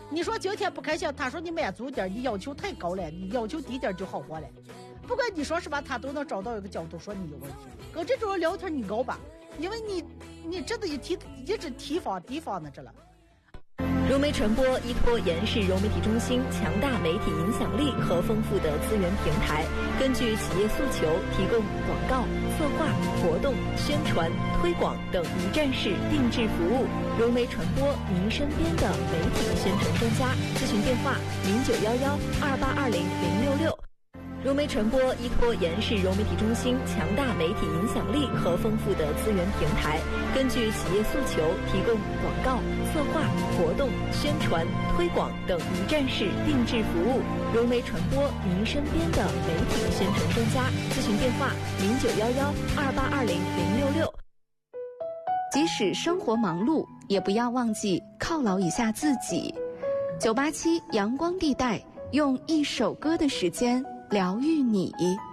你说今天不开心，他说你满足点，你要求太高了，你要求低点就好过了。不管你说什么，他都能找到一个角度说你有问题。跟这种人聊天你高吧，因为你真的一直提防的这了。 融媒传播依托延世融媒体中心强大媒体影响力和丰富的资源平台，根据企业诉求提供广告、策划、活动、宣传、推广等一站式定制服务。融媒传播，您身边的媒体宣传专家。咨询电话0911282066。融媒传播依托延世融媒体中心强大媒体影响力和丰富的资源平台，根据企业诉求提供广告、策划、活动、宣传、推广等一站式定制服务。融媒传播，您身边的媒体宣传专家。咨询电话0911282066。 即使生活忙碌，也不要忘记犒劳一下自己。987阳光地带，用一首歌的时间疗愈你，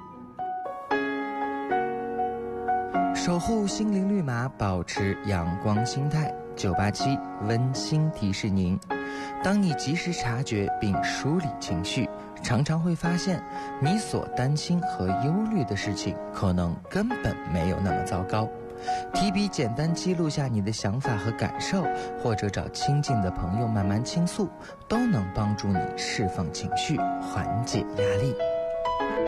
守护心灵绿码，保持阳光心态。987温馨提示您，当你及时察觉并梳理情绪，常常会发现你所担心和忧虑的事情可能根本没有那么糟糕。提笔简单记录下你的想法和感受，或者找亲近的朋友慢慢倾诉，都能帮助你释放情绪，缓解压力。